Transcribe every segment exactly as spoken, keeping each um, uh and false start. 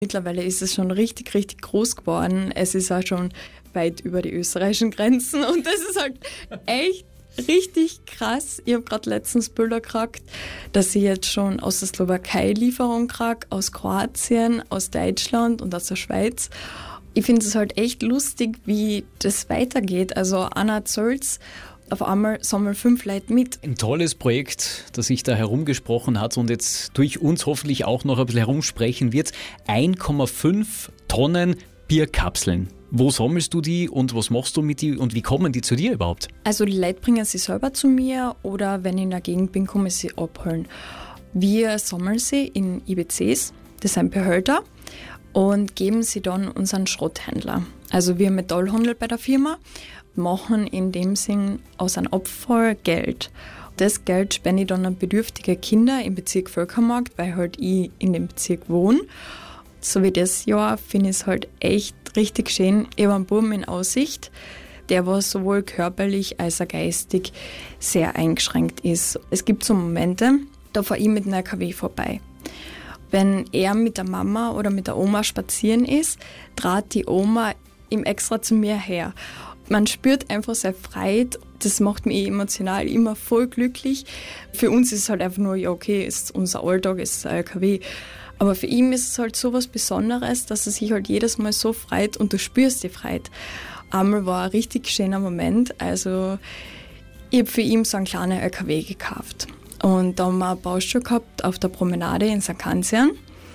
Mittlerweile ist es schon richtig, richtig groß geworden. Es ist auch schon weit über die österreichischen Grenzen und das ist halt echt richtig krass. Ich habe gerade letztens Bilder gekriegt, dass ich jetzt schon aus der Slowakei Lieferung kriege, aus Kroatien, aus Deutschland und aus der Schweiz. Ich finde es halt echt lustig, wie das weitergeht. Also Anna erzählt's, auf einmal sammeln fünf Leute mit. Ein tolles Projekt, das sich da herumgesprochen hat und jetzt durch uns hoffentlich auch noch ein bisschen herumsprechen wird. eins Komma fünf Tonnen Bierkapseln. Wo sammelst du die und was machst du mit die und wie kommen die zu dir überhaupt? Also die Leute bringen sie selber zu mir oder wenn ich in der Gegend bin, komme ich sie abholen. Wir sammeln sie in I B Cs, das sind Behälter, und geben sie dann unseren Schrotthändler. Also wir Metallhandel bei der Firma machen in dem Sinn aus einem Abfall Geld. Das Geld spende ich dann an bedürftige Kinder im Bezirk Völkermarkt, weil halt ich in dem Bezirk wohne. So wie das Jahr finde ich es halt echt richtig schön. Ich habe einen Buben in Aussicht, der war sowohl körperlich als auch geistig sehr eingeschränkt ist. Es gibt so Momente, da fahre ich mit einem L K W vorbei. Wenn er mit der Mama oder mit der Oma spazieren ist, trat die Oma ihm extra zu mir her. Man spürt einfach sehr Freude. Das macht mich emotional immer voll glücklich. Für uns ist es halt einfach nur, ja okay, ist unser Alltag, ist ein L K W. Aber für ihn ist es halt so was Besonderes, dass er sich halt jedes Mal so freut und du spürst die Freude. Einmal war ein richtig schöner Moment. Also ich habe für ihn so einen kleinen L K W gekauft. Und da haben wir einen Baustelle gehabt auf der Promenade in Sankt Kanzian.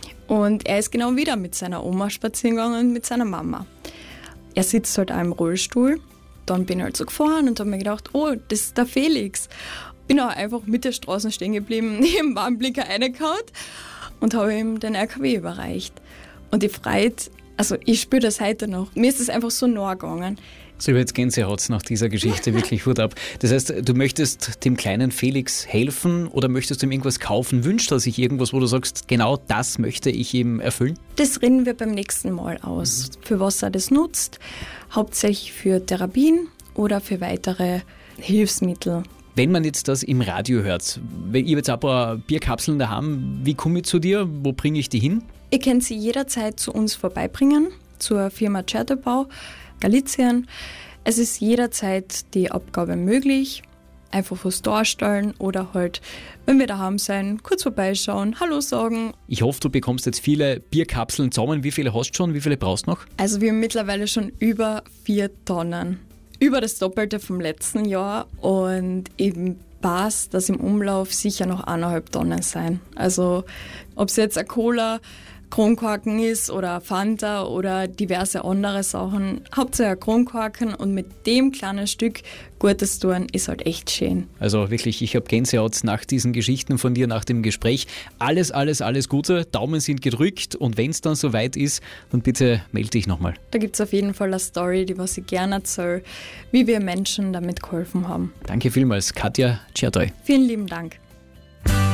Und er ist genau wieder mit seiner Oma spazieren gegangen und mit seiner Mama. Er sitzt halt auch im Rollstuhl. Dann bin ich halt so gefahren und habe mir gedacht, oh, das ist der Felix. Bin auch einfach mit der Straße stehen geblieben, neben dem Warnblinker reingehauen und habe ihm den L K W überreicht. Und die Freude, also ich spüre das heute noch. Mir ist es einfach so nah gegangen. So, ich habe jetzt Gänsehaut nach dieser Geschichte, wirklich Hut ab. Das heißt, du möchtest dem kleinen Felix helfen oder möchtest du ihm irgendwas kaufen? Wünscht er sich irgendwas, wo du sagst, genau das möchte ich ihm erfüllen? Das reden wir beim nächsten Mal aus, für was er das nutzt. Hauptsächlich für Therapien oder für weitere Hilfsmittel. Wenn man jetzt das im Radio hört, wenn ich jetzt ein paar Bierkapseln da haben, wie komme ich zu dir? Wo bringe ich die hin? Ihr könnt sie jederzeit zu uns vorbeibringen, zur Firma Tschertebau, Galizien. Es ist jederzeit die Abgabe möglich. Einfach was darstellen oder halt, wenn wir daheim sein, kurz vorbeischauen, Hallo sagen. Ich hoffe, du bekommst jetzt viele Bierkapseln zusammen. Wie viele hast du schon? Wie viele brauchst du noch? Also wir haben mittlerweile schon über vier Tonnen. Über das Doppelte vom letzten Jahr und eben passt, dass im Umlauf sicher noch eineinhalb Tonnen sein. Also ob es jetzt eine Cola, Kronkorken ist oder Fanta oder diverse andere Sachen. Hauptsächlich Kronkorken und mit dem kleinen Stück Gutes tun ist halt echt schön. Also wirklich, ich habe Gänsehaut nach diesen Geschichten von dir, nach dem Gespräch. Alles, alles, alles Gute. Daumen sind gedrückt und wenn es dann soweit ist, dann bitte melde dich nochmal. Da gibt es auf jeden Fall eine Story, die was ich gerne erzähle, wie wir Menschen damit geholfen haben. Danke vielmals, Katja Tschertoi. Vielen lieben Dank.